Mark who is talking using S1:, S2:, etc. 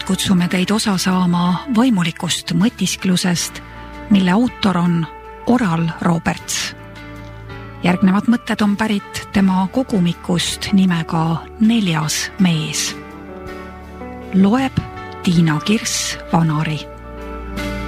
S1: kutsume teid osa saama vaimulikust mõtisklusest, mille autor on Oral Roberts. Järgnevad mõtted on pärit tema kogumikust nimega 4. mees. Loeb Tiina Kirss-Vanari.